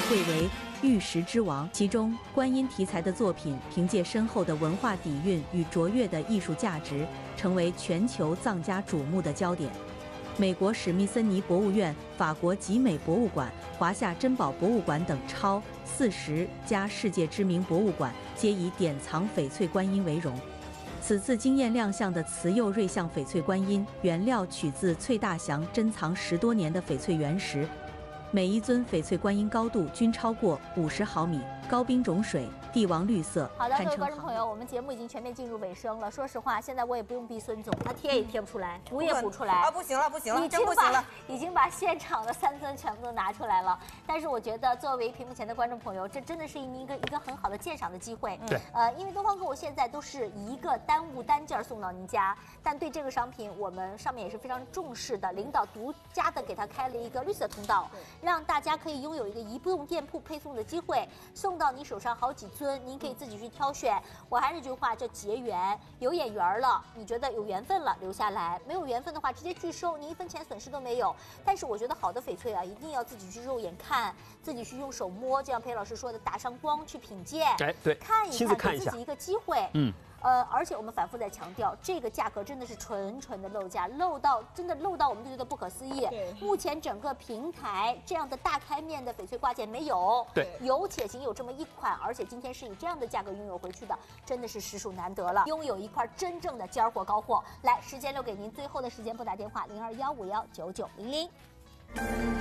贵为玉石之王。其中，观音题材的作品凭借深厚的文化底蕴与卓越的艺术价值，成为全球藏家瞩目的焦点。美国史密森尼博物院、法国集美博物馆、华夏珍宝博物馆等超40家世界知名博物馆皆以典藏翡翠观音为荣。此次惊艳亮相的慈釉瑞相翡翠观音，原料取自翠大祥珍藏10多年的翡翠原石，每一尊翡翠观音高度均超过50毫米，高冰种水，帝王绿色。 好的，各位观众朋友，我们节目已经全面进入尾声了。说实话，现在我也不用逼孙总，他贴也贴不出来，补也补出来啊！不行了，不行了，真不行了， 已经把现场的3尊全部都拿出来了。但是我觉得，作为屏幕前的观众朋友，这真的是一个很好的鉴赏的机会。 对， 因为东方购物现在都是一个单物单件送到您家，但对这个商品，我们上面也是非常重视的，领导独家的给他开了一个绿色通道，让大家可以拥有一个移步用店铺配送的机会，送到你手上好几尊，您可以自己去挑选。我还是这句话，叫结缘，有眼缘了，你觉得有缘分了留下来，没有缘分的话直接拒收，您1分钱损失都没有。但是我觉得好的翡翠啊，一定要自己去肉眼看，自己去用手摸，就像裴老师说的，打上光去品鉴， 哎，对， 看一看，给自己一个机会。而且我们反复在强调，这个价格真的是纯的漏价，真的漏到我们就觉得不可思议。目前整个平台这样的大开面的翡翠挂件没有， 对， 有且仅有这么一款，而且今天是以这样的价格拥有回去的，真的是实属难得了，拥有一块真正的尖货高货。来，时间留给您最后的时间，拨打电话0215199900。